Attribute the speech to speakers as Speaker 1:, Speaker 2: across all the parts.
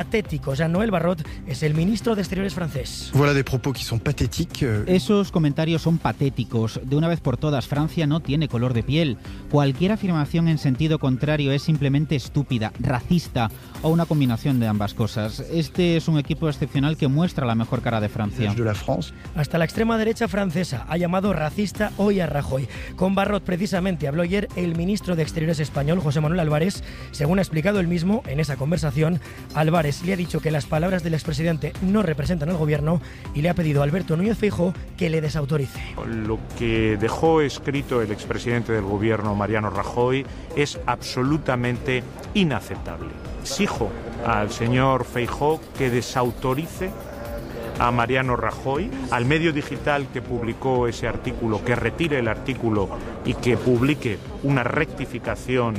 Speaker 1: patético. Jean-Noël Barrot es el ministro de Exteriores francés.
Speaker 2: Voilà des propos qui sont pathétiques.
Speaker 3: Esos comentarios son patéticos. De una vez por todas, Francia no tiene color de piel. Cualquier afirmación en sentido contrario es simplemente estúpida, racista o una combinación de ambas cosas. Este es un equipo excepcional que muestra la mejor cara de Francia.
Speaker 1: Hasta la extrema derecha francesa ha llamado racista hoy a Rajoy. Con Barrot precisamente habló ayer el ministro de Exteriores español, José Manuel Álvarez. Según ha explicado él mismo en esa conversación, Álvarez le ha dicho que las palabras del expresidente no representan al gobierno y le ha pedido a Alberto Núñez Feijóo que le desautorice.
Speaker 4: Lo que dejó escrito el expresidente del gobierno, Mariano Rajoy, es absolutamente inaceptable. Exijo al señor Feijóo que desautorice a Mariano Rajoy, al medio digital que publicó ese artículo, que retire el artículo y que publique una rectificación.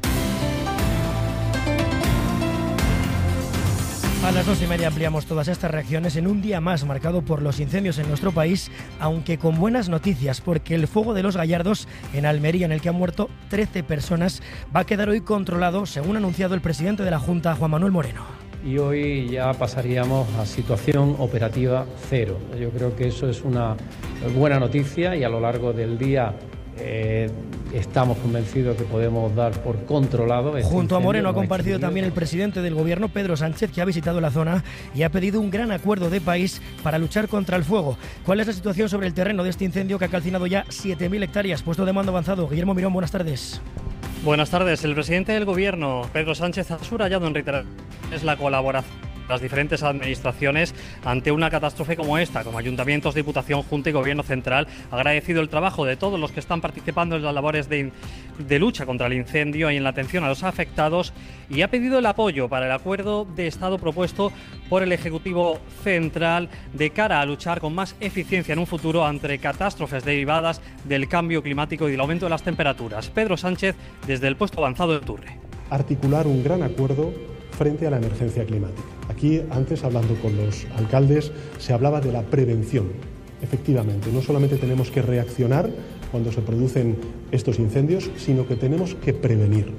Speaker 1: A las 2:30 ampliamos todas estas reacciones en un día más marcado por los incendios en nuestro país, aunque con buenas noticias, porque el fuego de los Gallardos en Almería, en el que han muerto 13 personas, va a quedar hoy controlado, según ha anunciado el presidente de la Junta, Juan Manuel Moreno.
Speaker 5: Y hoy ya pasaríamos a situación operativa cero. Yo creo que eso es una buena noticia y a lo largo del día estamos convencidos que podemos dar por controlado.
Speaker 1: Junto a Moreno ha comparecido también el presidente del gobierno, Pedro Sánchez, que ha visitado la zona y ha pedido un gran acuerdo de país para luchar contra el fuego. ¿Cuál es la situación sobre el terreno de este incendio que ha calcinado ya 7.000 hectáreas? Puesto de mando avanzado. Guillermo Mirón, buenas tardes.
Speaker 6: Buenas tardes. El presidente del gobierno, Pedro Sánchez, ha subrayado en reiteraciones la colaboración las diferentes administraciones ante una catástrofe como esta, como ayuntamientos, diputación, junta y gobierno central. Ha agradecido el trabajo de todos los que están participando en las labores de lucha contra el incendio y en la atención a los afectados, y ha pedido el apoyo para el acuerdo de Estado propuesto por el Ejecutivo Central de cara a luchar con más eficiencia en un futuro ante catástrofes derivadas del cambio climático y del aumento de las temperaturas. Pedro Sánchez, desde el puesto avanzado de Turre.
Speaker 7: Articular un gran acuerdo frente a la emergencia climática. Aquí, antes, hablando con los alcaldes, se hablaba de la prevención. Efectivamente, no solamente tenemos que reaccionar cuando se producen estos incendios, sino que tenemos que prevenir.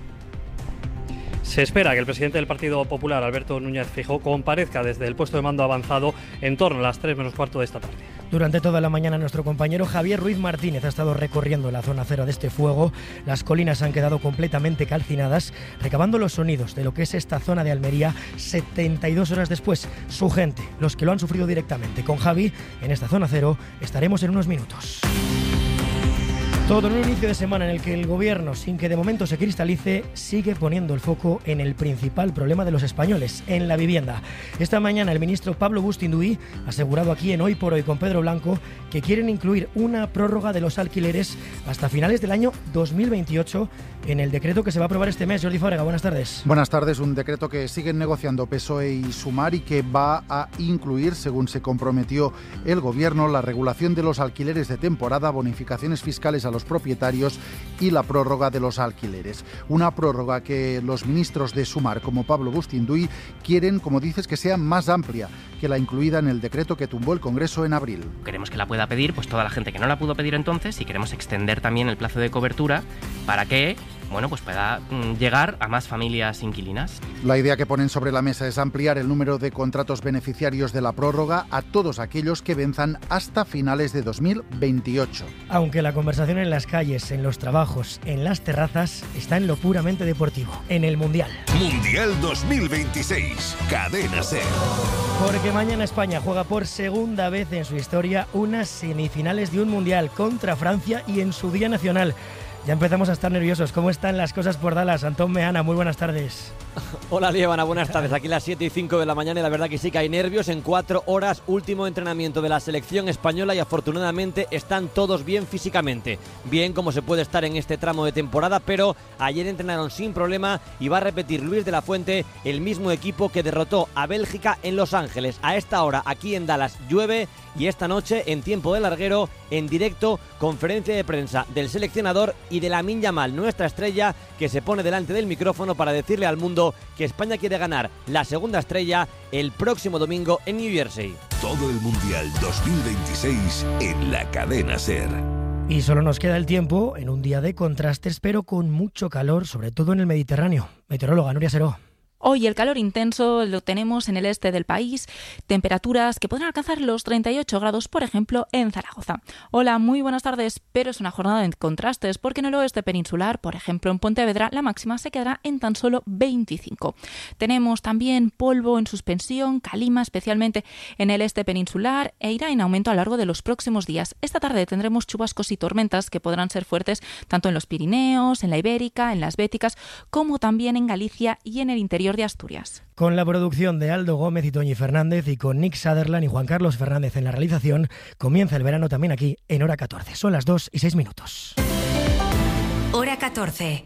Speaker 6: Se espera que el presidente del Partido Popular, Alberto Núñez Feijóo, comparezca desde el puesto de mando avanzado en torno a las 3 menos cuarto de esta tarde.
Speaker 1: Durante toda la mañana nuestro compañero Javier Ruiz Martínez ha estado recorriendo la zona cero de este fuego. Las colinas han quedado completamente calcinadas, recabando los sonidos de lo que es esta zona de Almería 72 horas después. Su gente, los que lo han sufrido directamente. Con Javi, en esta zona cero, estaremos en unos minutos. Todo en un inicio de semana en el que el gobierno, sin que de momento se cristalice, sigue poniendo el foco en el principal problema de los españoles, en la vivienda. Esta mañana el ministro Pablo Bustinduy ha asegurado aquí en Hoy por Hoy con Pedro Blanco que quieren incluir una prórroga de los alquileres hasta finales del año 2028 en el decreto que se va a aprobar este mes. Jordi Fábrega, buenas tardes.
Speaker 8: Buenas tardes. Un decreto que siguen negociando PSOE y Sumar y que va a incluir, según se comprometió el gobierno, la regulación de los alquileres de temporada, bonificaciones fiscales a los propietarios y la prórroga de los alquileres. Una prórroga que los ministros de Sumar, como Pablo Bustinduy, quieren, como dices, que sea más amplia que la incluida en el decreto que tumbó el Congreso en abril.
Speaker 9: Queremos que la pueda pedir pues toda la gente que no la pudo pedir entonces, y queremos extender también el plazo de cobertura para que pues pueda llegar a más familias inquilinas.
Speaker 8: La idea que ponen sobre la mesa es ampliar el número de contratos beneficiarios de la prórroga a todos aquellos que venzan hasta finales de 2028.
Speaker 1: Aunque la conversación en las calles, en los trabajos, en las terrazas, está en lo puramente deportivo, en el Mundial.
Speaker 10: Mundial 2026, Cadena SER.
Speaker 1: Porque mañana España juega por segunda vez en su historia unas semifinales de un Mundial contra Francia y en su Día Nacional. Ya empezamos a estar nerviosos. ¿Cómo están las cosas por Dallas? Antón Meana, muy buenas tardes.
Speaker 11: Hola, Lievana, buenas tardes. Aquí las 7:05 de la mañana y la verdad que sí que hay nervios. En 4 horas, último entrenamiento de la selección española y afortunadamente están todos bien físicamente. Bien como se puede estar en este tramo de temporada, pero ayer entrenaron sin problema y va a repetir Luis de la Fuente el mismo equipo que derrotó a Bélgica en Los Ángeles. A esta hora, aquí en Dallas, llueve y esta noche, en tiempo de larguero, en directo, conferencia de prensa del seleccionador y de Lamine Yamal, nuestra estrella, que se pone delante del micrófono para decirle al mundo que España quiere ganar la segunda estrella el próximo domingo en New Jersey.
Speaker 10: Todo el Mundial 2026 en la Cadena SER.
Speaker 1: Y solo nos queda el tiempo en un día de contrastes, pero con mucho calor, sobre todo en el Mediterráneo. Meteoróloga Nuria Seró.
Speaker 12: Hoy el calor intenso lo tenemos en el este del país, temperaturas que podrán alcanzar los 38 grados, por ejemplo, en Zaragoza. Hola, muy buenas tardes, pero es una jornada de contrastes porque en el oeste peninsular, por ejemplo, en Pontevedra, la máxima se quedará en tan solo 25. Tenemos también polvo en suspensión, calima, especialmente en el este peninsular, e irá en aumento a lo largo de los próximos días. Esta tarde tendremos chubascos y tormentas que podrán ser fuertes tanto en los Pirineos, en la Ibérica, en las Béticas, como también en Galicia y en el interior de Asturias.
Speaker 1: Con la producción de Aldo Gómez y Toñi Fernández y con Nick Sutherland y Juan Carlos Fernández en la realización, comienza el verano también aquí en Hora 14. Son las 2:06.
Speaker 13: Hora 14.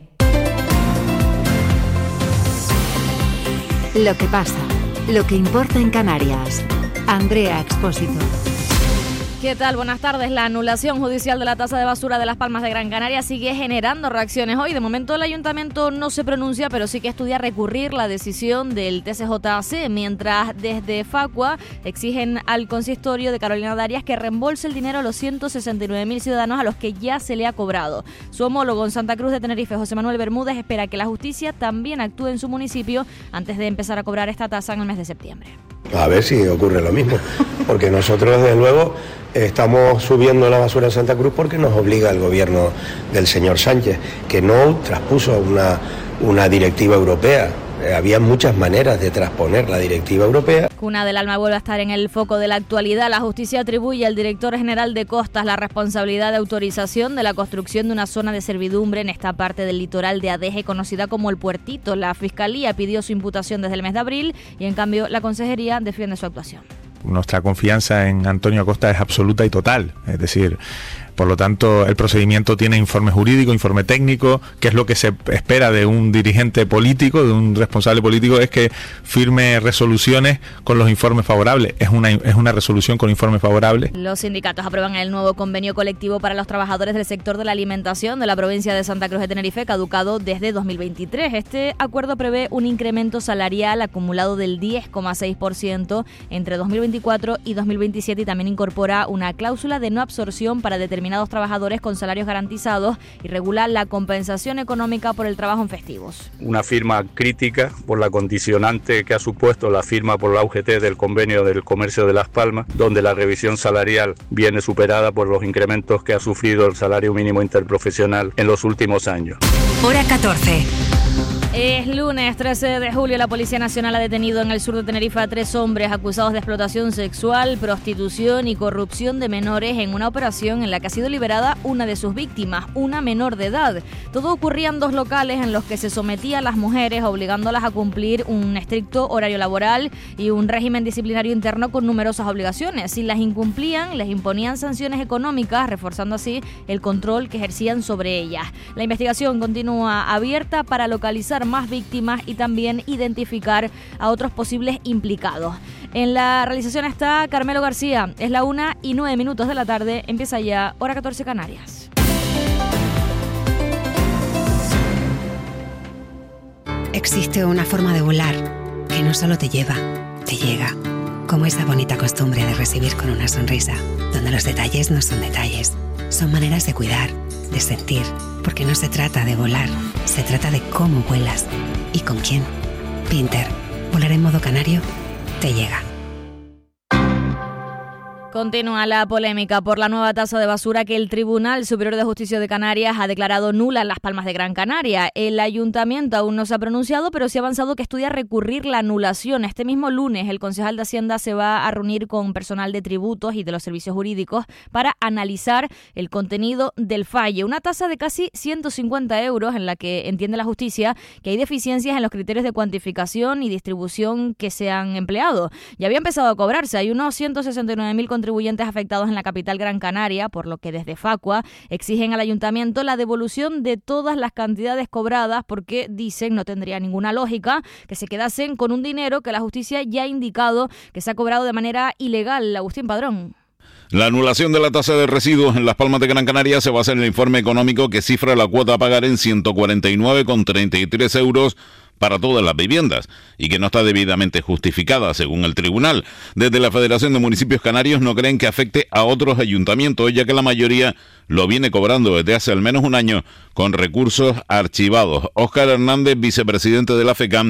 Speaker 13: Lo que pasa, lo que importa en Canarias. Andrea Expósito.
Speaker 14: ¿Qué tal? Buenas tardes. La anulación judicial de la tasa de basura de Las Palmas de Gran Canaria sigue generando reacciones hoy. De momento el ayuntamiento no se pronuncia, pero sí que estudia recurrir la decisión del TCJC, mientras desde Facua exigen al consistorio de Carolina Darias que reembolse el dinero a los 169.000 ciudadanos a los que ya se le ha cobrado. Su homólogo en Santa Cruz de Tenerife, José Manuel Bermúdez, espera que la justicia también actúe en su municipio antes de empezar a cobrar esta tasa en el mes de septiembre.
Speaker 15: A ver si ocurre lo mismo, porque nosotros desde luego estamos subiendo la basura en Santa Cruz porque nos obliga el gobierno del señor Sánchez, que no traspuso una directiva europea. Había muchas maneras de transponer la directiva europea.
Speaker 14: Cuna del Alma vuelve a estar en el foco de la actualidad. La justicia atribuye al director general de Costas la responsabilidad de autorización de la construcción de una zona de servidumbre en esta parte del litoral de Adeje, conocida como El Puertito. La Fiscalía pidió su imputación desde el mes de abril y, en cambio, la Consejería defiende su actuación.
Speaker 4: Nuestra confianza en Antonio Acosta es absoluta y total, es decir, por lo tanto el procedimiento tiene informe jurídico, informe técnico, que es lo que se espera de un dirigente político, de un responsable político, es que firme resoluciones con los informes favorables. Es una resolución con informes favorables.
Speaker 14: Los sindicatos aprueban el nuevo convenio colectivo para los trabajadores del sector de la alimentación de la provincia de Santa Cruz de Tenerife, caducado desde 2023. Este acuerdo prevé un incremento salarial acumulado del 10,6% entre 2024 y 2027 y también incorpora una cláusula de no absorción para determinados trabajadores con salarios garantizados y regula la compensación económica por el trabajo en festivos.
Speaker 16: Una firma crítica por la condicionante que ha supuesto la firma por la UGT del convenio del comercio de Las Palmas, donde la revisión salarial viene superada por los incrementos que ha sufrido el salario mínimo interprofesional en los últimos años.
Speaker 13: Hora 14.
Speaker 14: Es lunes 13 de julio. La Policía Nacional ha detenido en el sur de Tenerife a 3 hombres acusados de explotación sexual, prostitución y corrupción de menores en una operación en la que ha sido liberada una de sus víctimas, una menor de edad. Todo ocurría en 2 locales en los que se sometía a las mujeres, obligándolas a cumplir un estricto horario laboral y un régimen disciplinario interno con numerosas obligaciones. Si las incumplían, les imponían sanciones económicas, reforzando así el control que ejercían sobre ellas. La investigación continúa abierta para localizar más víctimas y también identificar a otros posibles implicados. En la realización está Carmelo García. Es la 1:09 de la tarde. Empieza ya Hora 14 Canarias.
Speaker 13: Existe una forma de volar que no solo te lleva, te llega. Como esa bonita costumbre de recibir con una sonrisa, donde los detalles no son detalles, son maneras de cuidar, de sentir, porque no se trata de volar, se trata de cómo vuelas y con quién. Pinter, volar en modo canario, te llega.
Speaker 14: Continúa la polémica por la nueva tasa de basura que el Tribunal Superior de Justicia de Canarias ha declarado nula en Las Palmas de Gran Canaria. El ayuntamiento aún no se ha pronunciado, pero sí ha avanzado que estudia recurrir la anulación. Este mismo lunes, el concejal de Hacienda se va a reunir con personal de tributos y de los servicios jurídicos para analizar el contenido del fallo. Una tasa de casi 150 euros en la que entiende la justicia que hay deficiencias en los criterios de cuantificación y distribución que se han empleado. Ya había empezado a cobrarse. Hay unos 169.000 contribuyentes afectados en la capital Gran Canaria, por lo que desde Facua exigen al ayuntamiento la devolución de todas las cantidades cobradas porque dicen no tendría ninguna lógica que se quedasen con un dinero que la justicia ya ha indicado que se ha cobrado de manera ilegal. Agustín Padrón.
Speaker 17: La anulación de la tasa de residuos en Las Palmas de Gran Canaria se basa en el informe económico que cifra la cuota a pagar en 149,33 euros para todas las viviendas y que no está debidamente justificada, según el tribunal. Desde la Federación de Municipios Canarios no creen que afecte a otros ayuntamientos, ya que la mayoría lo viene cobrando desde hace al menos un año con recursos archivados. Óscar Hernández, vicepresidente de la FECAM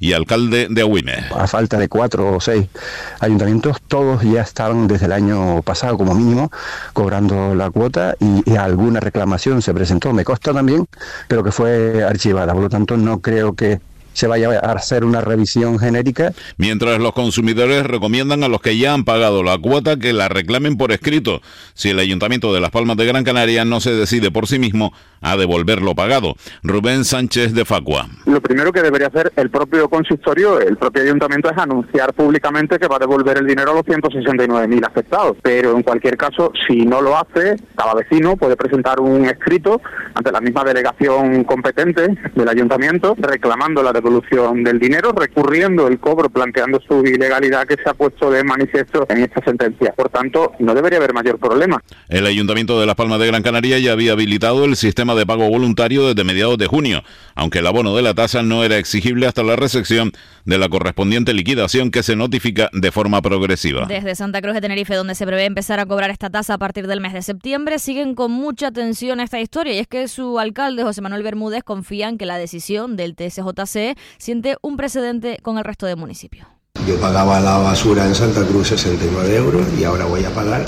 Speaker 17: y alcalde de Agüime.
Speaker 18: A falta de 4 o 6 ayuntamientos, todos ya estaban desde el año pasado como mínimo cobrando la cuota y alguna reclamación se presentó, me consta también, pero que fue archivada. Por lo tanto, no creo que se vaya a hacer una revisión genérica.
Speaker 17: Mientras los consumidores recomiendan a los que ya han pagado la cuota que la reclamen por escrito, si el Ayuntamiento de Las Palmas de Gran Canaria no se decide por sí mismo a devolver lo pagado. Rubén Sánchez de Facua.
Speaker 19: Lo primero que debería hacer el propio consistorio, el propio ayuntamiento, es anunciar públicamente que va a devolver el dinero a los 169.000 afectados. Pero en cualquier caso, si no lo hace, cada vecino puede presentar un escrito ante la misma delegación competente del ayuntamiento reclamando la devolución del dinero, recurriendo el cobro, planteando su ilegalidad que se ha puesto de manifiesto en esta sentencia. Por tanto, no debería haber mayor problema.
Speaker 17: El Ayuntamiento de Las Palmas de Gran Canaria ya había habilitado el sistema de pago voluntario desde mediados de junio, aunque el abono de la tasa no era exigible hasta la recepción de la correspondiente liquidación que se notifica de forma progresiva.
Speaker 14: Desde Santa Cruz de Tenerife, donde se prevé empezar a cobrar esta tasa a partir del mes de septiembre, siguen con mucha atención a esta historia, y es que su alcalde, José Manuel Bermúdez, confía en que la decisión del TSJC siente un precedente con el resto del municipio.
Speaker 15: Yo pagaba la basura en Santa Cruz 69 euros y ahora voy a pagar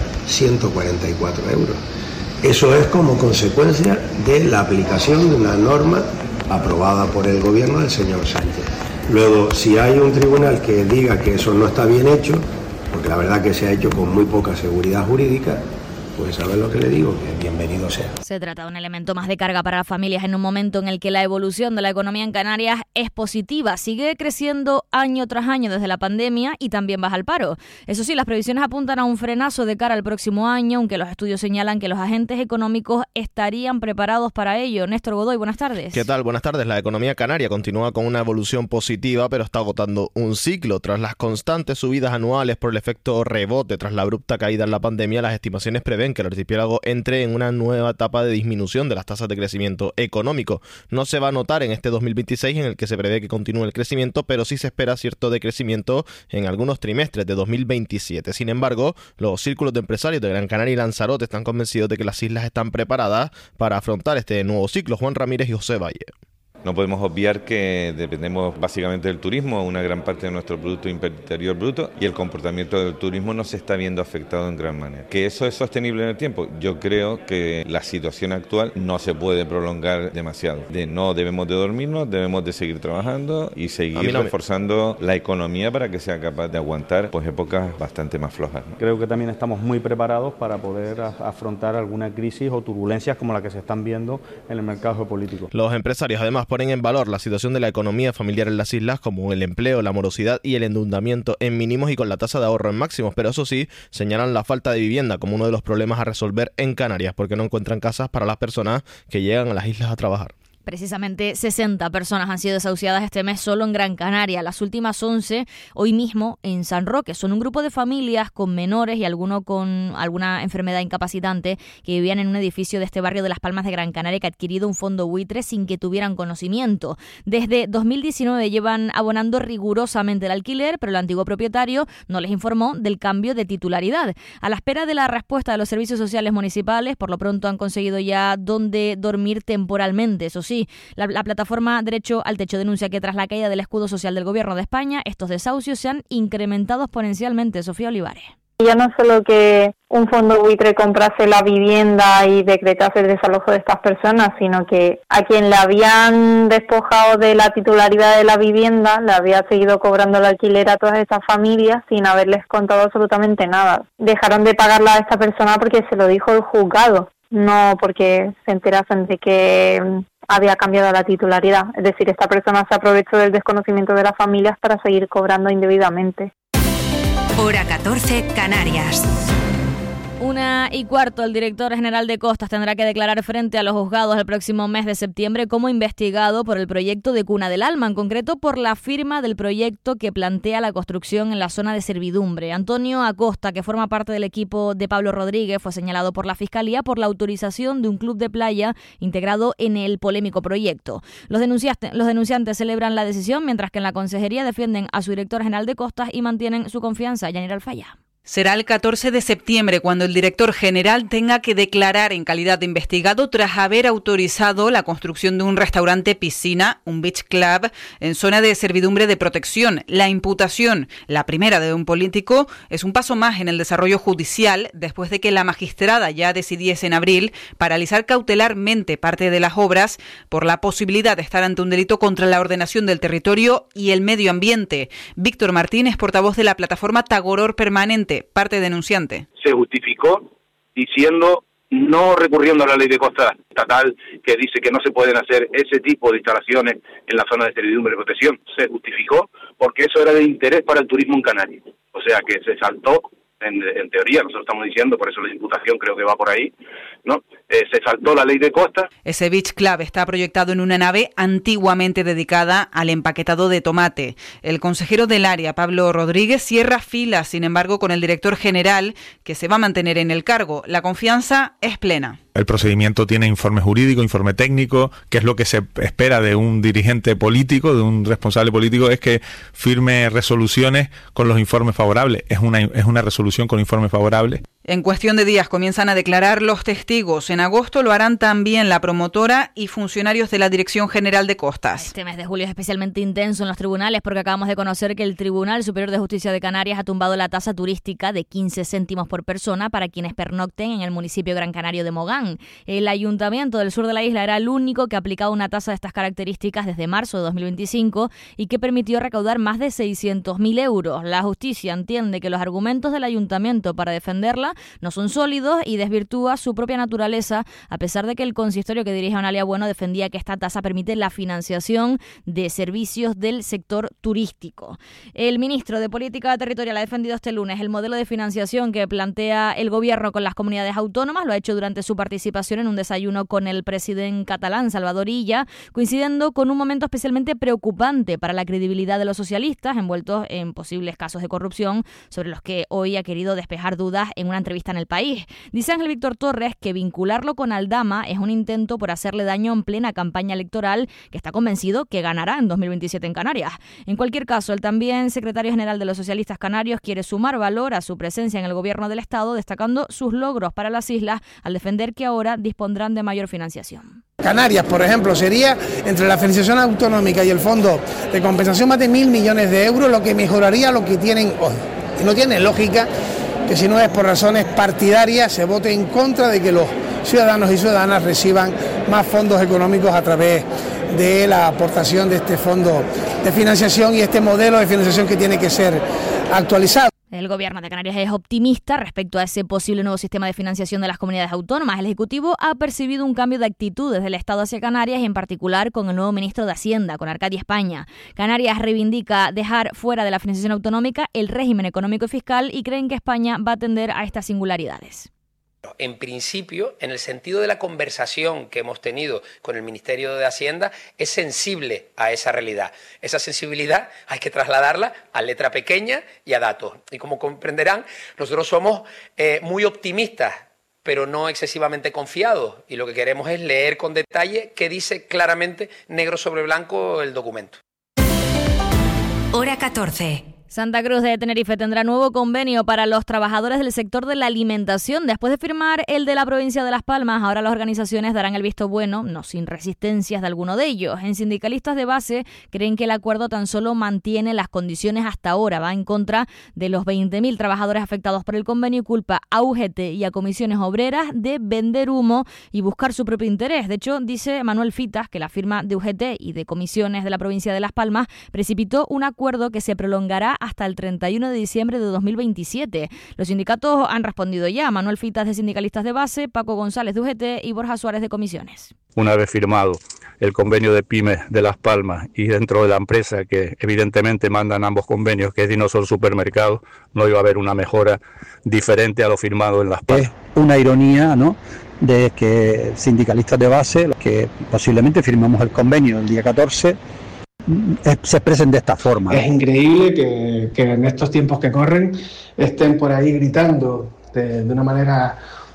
Speaker 15: 144 euros. Eso es como consecuencia de la aplicación de una norma aprobada por el gobierno del señor Sánchez. Luego, si hay un tribunal que diga que eso no está bien hecho, porque la verdad que se ha hecho con muy poca seguridad jurídica, pues ¿sabes lo que le digo? Que bienvenido sea.
Speaker 14: Se trata de un elemento más de carga para las familias en un momento en el que la evolución de la economía en Canarias es positiva. Sigue creciendo año tras año desde la pandemia y también baja el paro. Eso sí, las previsiones apuntan a un frenazo de cara al próximo año, aunque los estudios señalan que los agentes económicos estarían preparados para ello. Néstor Godoy, buenas tardes.
Speaker 20: ¿Qué tal? Buenas tardes. La economía canaria continúa con una evolución positiva, pero está agotando un ciclo. Tras las constantes subidas anuales por el efecto rebote tras la abrupta caída en la pandemia, las estimaciones prevén que el archipiélago entre en una nueva etapa de disminución de las tasas de crecimiento económico. No se va a notar en este 2026, en el que se prevé que continúe el crecimiento, pero sí se espera cierto decrecimiento en algunos trimestres de 2027. Sin embargo, los círculos de empresarios de Gran Canaria y Lanzarote están convencidos de que las islas están preparadas para afrontar este nuevo ciclo. Juan Ramírez y José Valle.
Speaker 21: No podemos obviar que dependemos básicamente del turismo, una gran parte de nuestro Producto Interior Bruto, y el comportamiento del turismo no se está viendo afectado en gran manera. ¿Que eso es sostenible en el tiempo? Yo creo que la situación actual no se puede prolongar demasiado. No debemos de dormirnos, debemos de seguir trabajando y seguir reforzando la economía para que sea capaz de aguantar pues épocas bastante más flojas, ¿no?
Speaker 22: Creo que también estamos muy preparados para poder afrontar alguna crisis o turbulencias como la que se están viendo en el mercado geopolítico.
Speaker 20: Los empresarios además ponen en valor la situación de la economía familiar en las islas, como el empleo, la morosidad y el endeudamiento en mínimos y con la tasa de ahorro en máximos, pero eso sí, señalan la falta de vivienda como uno de los problemas a resolver en Canarias, porque no encuentran casas para las personas que llegan a las islas a trabajar.
Speaker 14: Precisamente 60 personas han sido desahuciadas este mes solo en Gran Canaria. Las últimas 11 hoy mismo en San Roque. Son un grupo de familias con menores y alguno con alguna enfermedad incapacitante que vivían en un edificio de este barrio de Las Palmas de Gran Canaria que ha adquirido un fondo buitre sin que tuvieran conocimiento. Desde 2019 llevan abonando rigurosamente el alquiler, pero el antiguo propietario no les informó del cambio de titularidad. A la espera de la respuesta de los servicios sociales municipales, por lo pronto han conseguido ya dónde dormir temporalmente. Eso sí, la plataforma Derecho al Techo denuncia que tras la caída del escudo social del Gobierno de España, estos desahucios se han incrementado exponencialmente. Sofía Olivares.
Speaker 23: Ya no solo que un fondo buitre comprase la vivienda y decretase el desalojo de estas personas, sino que a quien le habían despojado de la titularidad de la vivienda le había seguido cobrando el alquiler a todas estas familias sin haberles contado absolutamente nada. Dejaron de pagarla a esta persona porque se lo dijo el juzgado, no porque se enterasen de que había cambiado la titularidad. Es decir, esta persona se aprovechó del desconocimiento de las familias para seguir cobrando indebidamente.
Speaker 13: Hora 14, Canarias.
Speaker 14: 1:15, el director general de Costas tendrá que declarar frente a los juzgados el próximo mes de septiembre como investigado por el proyecto de Cuna del Alma, en concreto por la firma del proyecto que plantea la construcción en la zona de servidumbre. Antonio Acosta, que forma parte del equipo de Pablo Rodríguez, fue señalado por la Fiscalía por la autorización de un club de playa integrado en el polémico proyecto. Los denunciantes celebran la decisión, mientras que en la Consejería defienden a su director general de Costas y mantienen su confianza. Yanira Alfaya.
Speaker 2: Será el 14 de septiembre cuando el director general tenga que declarar en calidad de investigado tras haber autorizado la construcción de un restaurante piscina, un beach club, en zona de servidumbre de protección. La imputación, la primera de un político, es un paso más en el desarrollo judicial después de que la magistrada ya decidiese en abril paralizar cautelarmente parte de las obras por la posibilidad de estar ante un delito contra la ordenación del territorio y el medio ambiente. Víctor Martín es portavoz de la plataforma Tagoror Permanente, parte denunciante.
Speaker 3: Se justificó diciendo, no recurriendo a la ley de costas estatal que dice que no se pueden hacer ese tipo de instalaciones en la zona de servidumbre de protección. Se justificó porque eso era de interés para el turismo en Canarias. O sea que se saltó, en teoría, nosotros estamos diciendo, por eso la imputación creo que va por ahí, ¿no? Se saltó la ley de costas.
Speaker 2: Ese beach club está proyectado en una nave antiguamente dedicada al empaquetado de tomate. El consejero del área, Pablo Rodríguez, cierra filas, sin embargo, con el director general, que se va a mantener en el cargo. La confianza es plena.
Speaker 5: El procedimiento tiene informe jurídico, informe técnico, que es lo que se espera de un dirigente político, de un responsable político, es que firme resoluciones con los informes favorables. Es una resolución con informe favorable.
Speaker 2: En cuestión de días comienzan a declarar los testigos. En agosto lo harán también la promotora y funcionarios de la Dirección General de Costas.
Speaker 14: Este mes de julio es especialmente intenso en los tribunales porque acabamos de conocer que el Tribunal Superior de Justicia de Canarias ha tumbado la tasa turística de 15 céntimos por persona para quienes pernocten en el municipio Gran Canario de Mogán. El Ayuntamiento del sur de la isla era el único que ha aplicado una tasa de estas características desde marzo de 2025 y que permitió recaudar más de 600.000 euros. La justicia entiende que los argumentos del Ayuntamiento para defenderla no son sólidos y desvirtúa su propia naturaleza, a pesar de que el consistorio que dirige Onalia Bueno defendía que esta tasa permite la financiación de servicios del sector turístico. El ministro de Política Territorial ha defendido este lunes el modelo de financiación que plantea el gobierno con las comunidades autónomas. Lo ha hecho durante su participación en un desayuno con el presidente catalán, Salvador Illa, coincidiendo con un momento especialmente preocupante para la credibilidad de los socialistas envueltos en posibles casos de corrupción sobre los que hoy ha querido despejar dudas en una entrevista en El País. Dice Ángel Víctor Torres que vincularlo con Aldama es un intento por hacerle daño en plena campaña electoral, que está convencido que ganará en 2027 en Canarias. En cualquier caso, el también secretario general de los socialistas canarios quiere sumar valor a su presencia en el gobierno del Estado, destacando sus logros para las islas al defender que ahora dispondrán de mayor financiación.
Speaker 24: Canarias, por ejemplo, sería entre la financiación autonómica y el fondo de compensación más de 1.000 millones de euros, lo que mejoraría lo que tienen hoy. Y no tiene lógica que si no es por razones partidarias se vote en contra de que los ciudadanos y ciudadanas reciban más fondos económicos a través de la aportación de este fondo de financiación y este modelo de financiación que tiene que ser actualizado.
Speaker 14: El gobierno de Canarias es optimista respecto a ese posible nuevo sistema de financiación de las comunidades autónomas. El Ejecutivo ha percibido un cambio de actitud desde el Estado hacia Canarias y en particular con el nuevo ministro de Hacienda, con Arcadia España. Canarias reivindica dejar fuera de la financiación autonómica el régimen económico y fiscal y creen que España va a atender a estas singularidades.
Speaker 25: En principio, en el sentido de la conversación que hemos tenido con el Ministerio de Hacienda, es sensible a esa realidad. Esa sensibilidad hay que trasladarla a letra pequeña y a datos. Y como comprenderán, nosotros somos muy optimistas, pero no excesivamente confiados. Y lo que queremos es leer con detalle qué dice claramente, negro sobre blanco, el documento.
Speaker 26: Hora 14.
Speaker 14: Santa Cruz de Tenerife tendrá nuevo convenio para los trabajadores del sector de la alimentación. Después de firmar el de la provincia de Las Palmas, ahora las organizaciones darán el visto bueno, no sin resistencias de alguno de ellos. En sindicalistas de base creen que el acuerdo tan solo mantiene las condiciones hasta ahora. Va en contra de los 20.000 trabajadores afectados por el convenio y culpa a UGT y a comisiones obreras de vender humo y buscar su propio interés. De hecho, dice Manuel Fitas que la firma de UGT y de comisiones de la provincia de Las Palmas precipitó un acuerdo que se prolongará hasta el 31 de diciembre de 2027. Los sindicatos han respondido ya. Manuel Fitas de Sindicalistas de Base, Paco González de UGT y Borja Suárez de Comisiones.
Speaker 16: Una vez firmado el convenio de pymes de Las Palmas y dentro de la empresa que evidentemente mandan ambos convenios, que es Dinosol Supermercados, no iba a haber una mejora diferente a lo firmado en Las Palmas.
Speaker 27: Es una ironía, ¿no?, de que sindicalistas de base, los que posiblemente firmamos el convenio el día 14, se expresen de esta forma.
Speaker 28: Es increíble que en estos tiempos que corren estén por ahí gritando de una manera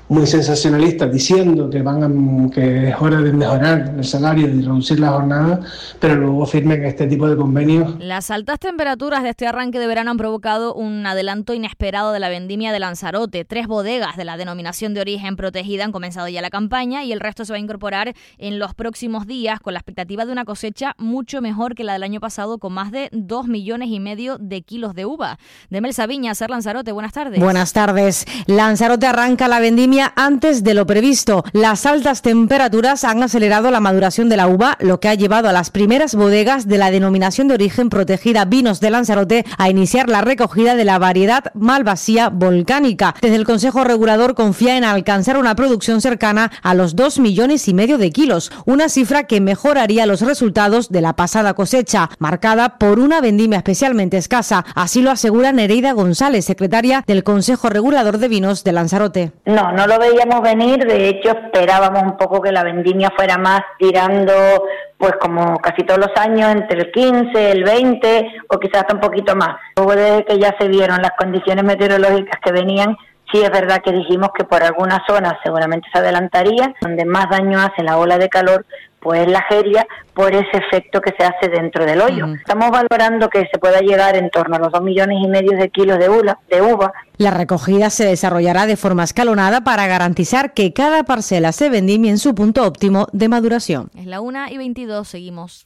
Speaker 24: muy sensacionalistas diciendo que es hora de mejorar el salario y reducir la jornada, pero luego firmen este tipo de convenios.
Speaker 14: Las altas temperaturas de este arranque de verano han provocado un adelanto inesperado de la vendimia de Lanzarote. 3 bodegas de la denominación de origen protegida han comenzado ya la campaña y el resto se va a incorporar en los próximos días con la expectativa de una cosecha mucho mejor que la del año pasado, con más de 2,5 millones de kilos de uva. Demel Sabiña, Ser Lanzarote, buenas tardes.
Speaker 6: Buenas tardes. Lanzarote arranca la vendimia antes de lo previsto. Las altas temperaturas han acelerado la maduración de la uva, lo que ha llevado a las primeras bodegas de la denominación de origen protegida Vinos de Lanzarote a iniciar la recogida de la variedad Malvasía volcánica. Desde el Consejo Regulador confía en alcanzar una producción cercana a los 2,5 millones de kilos, una cifra que mejoraría los resultados de la pasada cosecha, marcada por una vendimia especialmente escasa. Así lo asegura Nereida González, secretaria del Consejo Regulador de Vinos de Lanzarote.
Speaker 7: No lo veíamos venir, de hecho esperábamos un poco que la vendimia fuera más tirando, pues como casi todos los años, entre el 15, el 20 o quizás hasta un poquito más. Luego de que ya se vieron las condiciones meteorológicas que venían, sí es verdad que dijimos que por algunas zonas seguramente se adelantaría, donde más daño hace la ola de calor, pues la Jeria, por ese efecto que se hace dentro del hoyo. Estamos valorando que se pueda llegar en torno a los 2,5 millones de kilos de uva.
Speaker 6: La recogida se desarrollará de forma escalonada para garantizar que cada parcela se vendimie en su punto óptimo de maduración.
Speaker 14: Es la 1:22, seguimos.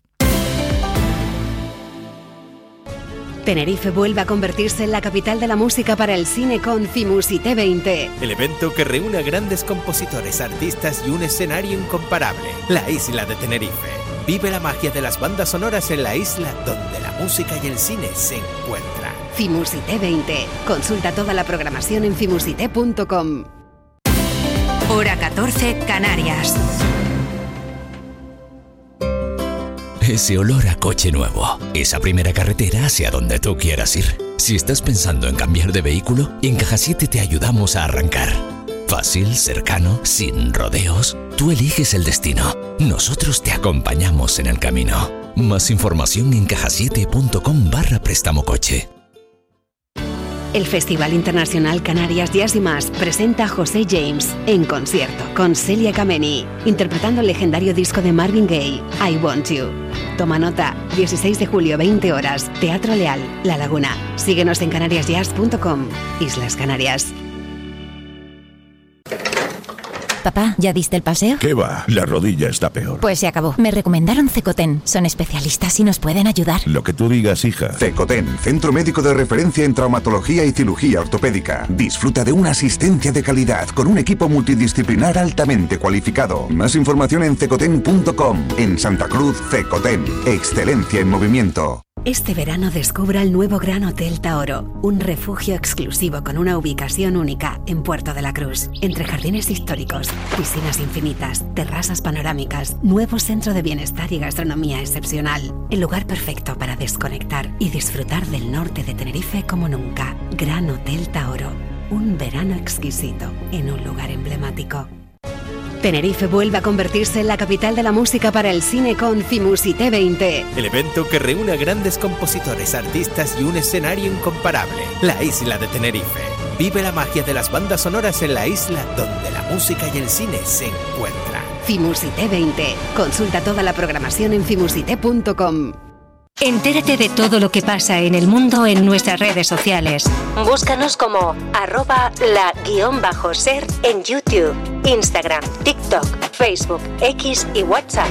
Speaker 13: Tenerife vuelve a convertirse en la capital de la música para el cine con Cimusité 20.
Speaker 8: El evento que reúne a grandes compositores, artistas y un escenario incomparable. La isla de Tenerife. Vive la magia de las bandas sonoras en la isla donde la música y el cine se encuentran.
Speaker 13: Cimusité 20. Consulta toda la programación en cimusité.com.
Speaker 26: Hora 14, Canarias.
Speaker 9: Ese olor a coche nuevo, esa primera carretera hacia donde tú quieras ir. Si estás pensando en cambiar de vehículo, en Caja 7 te ayudamos a arrancar. Fácil, cercano, sin rodeos. Tú eliges el destino. Nosotros te acompañamos en el camino. Más información en cajasiete.com/préstamo coche.
Speaker 13: El Festival Internacional Canarias Jazz y Más presenta a José James en concierto con Celia Kameni, interpretando el legendario disco de Marvin Gaye, I Want You. Toma nota, 16 de julio, 20 horas, Teatro Leal, La Laguna. Síguenos en canariasjazz.com, Islas Canarias.
Speaker 10: Papá, ¿ya diste el paseo?
Speaker 11: ¿Qué va? La rodilla está peor.
Speaker 10: Pues se acabó. Me recomendaron Cecoten. Son especialistas y nos pueden ayudar.
Speaker 11: Lo que tú digas, hija.
Speaker 12: Cecoten, centro médico de referencia en traumatología y cirugía ortopédica. Disfruta de una asistencia de calidad con un equipo multidisciplinar altamente cualificado. Más información en cecoten.com. En Santa Cruz, Cecoten. Excelencia en movimiento.
Speaker 13: Este verano descubra el nuevo Gran Hotel Taoro, un refugio exclusivo con una ubicación única en Puerto de la Cruz, entre jardines históricos, piscinas infinitas, terrazas panorámicas, nuevo centro de bienestar y gastronomía excepcional. El lugar perfecto para desconectar y disfrutar del norte de Tenerife como nunca. Gran Hotel Taoro, un verano exquisito en un lugar emblemático. Tenerife vuelve a convertirse en la capital de la música para el cine con Cimusité 20.
Speaker 8: El evento que reúne a grandes compositores, artistas y un escenario incomparable. La isla de Tenerife. Vive la magia de las bandas sonoras en la isla donde la música y el cine se encuentran.
Speaker 13: Cimusité 20. Consulta toda la programación en cimusité.com.
Speaker 26: Entérate de todo lo que pasa en el mundo en nuestras redes sociales. Búscanos como @la_ser en YouTube, Instagram, TikTok, Facebook, X y WhatsApp.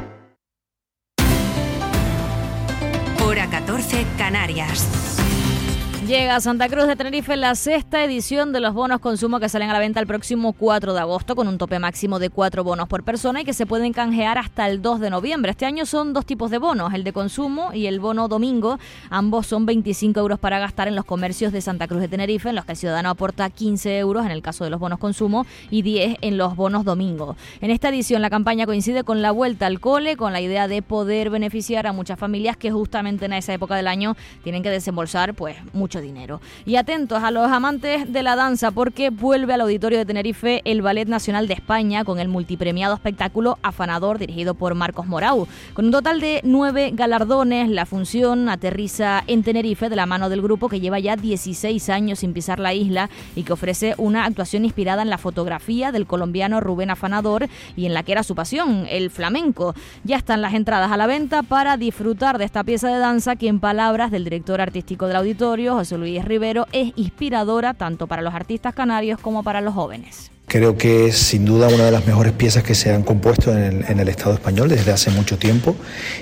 Speaker 26: Hora 14, Canarias.
Speaker 14: Llega a Santa Cruz de Tenerife la 6ª edición de los bonos consumo que salen a la venta el próximo 4 de agosto con un tope máximo de 4 bonos por persona y que se pueden canjear hasta el 2 de noviembre. Este año son 2 tipos de bonos, el de consumo y el bono domingo. Ambos son 25 euros para gastar en los comercios de Santa Cruz de Tenerife, en los que el ciudadano aporta 15 euros en el caso de los bonos consumo y 10 en los bonos domingo. En esta edición la campaña coincide con la vuelta al cole, con la idea de poder beneficiar a muchas familias que justamente en esa época del año tienen que desembolsar pues mucho mucho dinero. Y atentos a los amantes de la danza, porque vuelve al Auditorio de Tenerife el Ballet Nacional de España con el multipremiado espectáculo Afanador, dirigido por Marcos Morau. Con un total de 9 galardones, la función aterriza en Tenerife de la mano del grupo que lleva ya 16 años sin pisar la isla y que ofrece una actuación inspirada en la fotografía del colombiano Rubén Afanador y en la que era su pasión, el flamenco. Ya están las entradas a la venta para disfrutar de esta pieza de danza que, en palabras del director artístico del auditorio, José Luis Rivero, es inspiradora tanto para los artistas canarios como para los jóvenes.
Speaker 1: Creo que es sin duda una de las mejores piezas que se han compuesto en el Estado español desde hace mucho tiempo,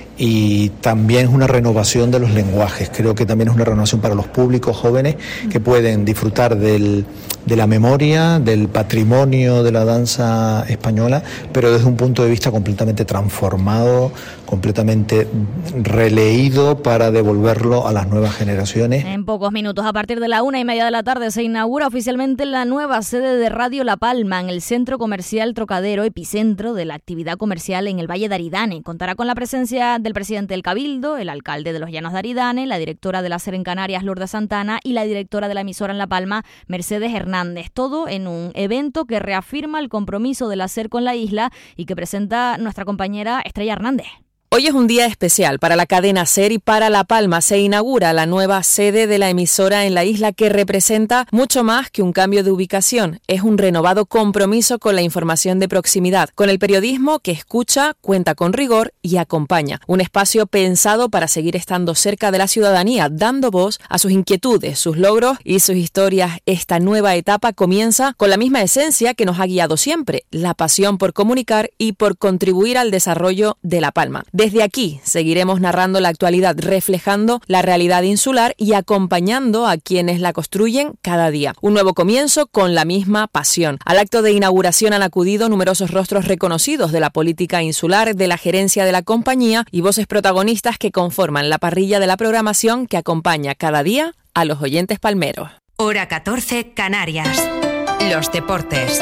Speaker 1: y también es una renovación de los lenguajes. Creo que también es una renovación para los públicos jóvenes que pueden disfrutar de la memoria, del patrimonio de la danza española, pero desde un punto de vista completamente transformado, completamente releído para devolverlo a las nuevas generaciones.
Speaker 14: En pocos minutos, a partir de la 1:30 de la tarde, se inaugura oficialmente la nueva sede de Radio La Palma en el Centro Comercial Trocadero, epicentro de la actividad comercial en el Valle de Aridane. Contará con la presencia del presidente del Cabildo, el alcalde de los Llanos de Aridane, la directora de la SER en Canarias, Lourdes Santana, y la directora de la emisora en La Palma, Mercedes Hernández. Todo en un evento que reafirma el compromiso de la SER con la isla y que presenta nuestra compañera Estrella Hernández.
Speaker 4: Hoy es un día especial para la cadena SER y para La Palma. Se inaugura la nueva sede de la emisora en la isla, que representa mucho más que un cambio de ubicación. Es un renovado compromiso con la información de proximidad, con el periodismo que escucha, cuenta con rigor y acompaña. Un espacio pensado para seguir estando cerca de la ciudadanía, dando voz a sus inquietudes, sus logros y sus historias. Esta nueva etapa comienza con la misma esencia que nos ha guiado siempre: la pasión por comunicar y por contribuir al desarrollo de La Palma. Desde aquí seguiremos narrando la actualidad, reflejando la realidad insular y acompañando a quienes la construyen cada día. Un nuevo comienzo con la misma pasión. Al acto de inauguración han acudido numerosos rostros reconocidos de la política insular, de la gerencia de la compañía y voces protagonistas que conforman la parrilla de la programación que acompaña cada día a los oyentes palmeros.
Speaker 26: Hora 14, Canarias. Los deportes.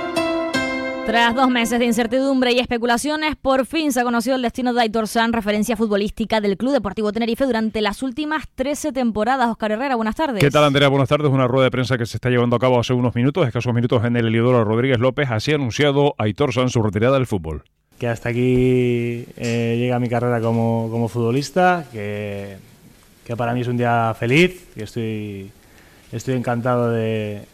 Speaker 14: Tras 2 meses de incertidumbre y especulaciones, por fin se ha conocido el destino de Aitor Sanz, referencia futbolística del Club Deportivo Tenerife durante las últimas 13 temporadas. Óscar Herrera, buenas tardes.
Speaker 15: ¿Qué tal, Andrea? Buenas tardes. Una rueda de prensa que se está llevando a cabo hace unos minutos, escasos minutos, en el Heliodoro Rodríguez López. Así ha anunciado Aitor Sanz su retirada del fútbol.
Speaker 22: Que hasta aquí llega mi carrera como futbolista, que para mí es un día feliz, que estoy encantado de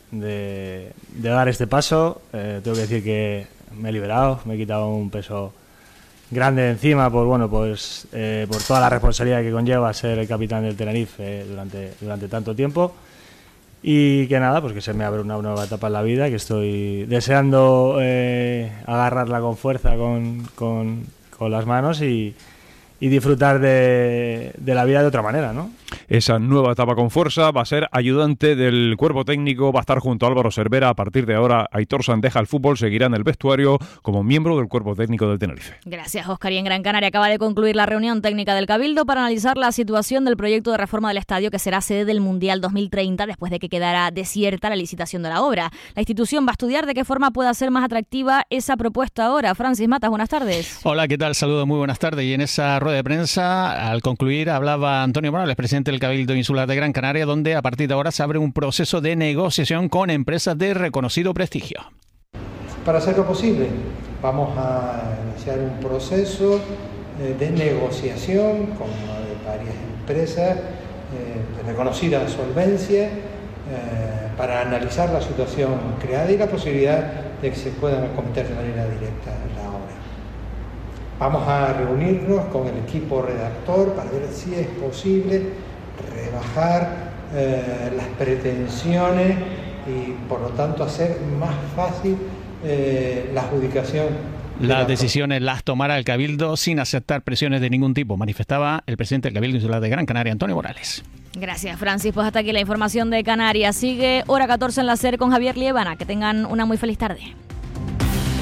Speaker 22: dar este paso. Tengo que decir que me he liberado, me he quitado un peso grande de encima por toda la responsabilidad que conlleva ser el capitán del Tenerife durante tanto tiempo, y que nada, pues que se me abre una nueva etapa en la vida, que estoy deseando agarrarla con fuerza con las manos y disfrutar de la vida de otra manera, ¿no?
Speaker 15: Esa nueva etapa con fuerza va a ser ayudante del cuerpo técnico, va a estar junto a Álvaro Cervera. A partir de ahora, Aitor Sanz deja el fútbol, seguirá en el vestuario como miembro del cuerpo técnico del Tenerife. Gracias,
Speaker 14: Óscar. Y en Gran Canaria acaba de concluir la reunión técnica del Cabildo para analizar la situación del proyecto de reforma del estadio, que será sede del Mundial 2030, después de que quedara desierta la licitación de la obra. La institución va a estudiar de qué forma pueda ser más atractiva esa propuesta ahora. Francis Matas, buenas tardes.
Speaker 17: Hola, ¿qué tal? Saludos, muy buenas tardes. Y en esa rueda de prensa, al concluir, hablaba Antonio Morales, presidente del Cabildo Insular de Gran Canaria, donde a partir de ahora se abre un proceso de negociación con empresas de reconocido prestigio.
Speaker 18: Para hacerlo posible, vamos a iniciar un proceso de negociación con varias empresas de reconocida solvencia para analizar la situación creada y la posibilidad de que se puedan acometer de manera directa la obra. Vamos a reunirnos con el equipo redactor para ver si es posible rebajar las pretensiones y por lo tanto hacer más fácil la adjudicación.
Speaker 17: Las decisiones las tomará el Cabildo sin aceptar presiones de ningún tipo, manifestaba el presidente del Cabildo Insular de Gran Canaria, Antonio Morales.
Speaker 14: Gracias, Francis. Pues hasta aquí la información de Canarias. Sigue Hora 14 en la SER con Javier Liébana. Que tengan una muy feliz tarde.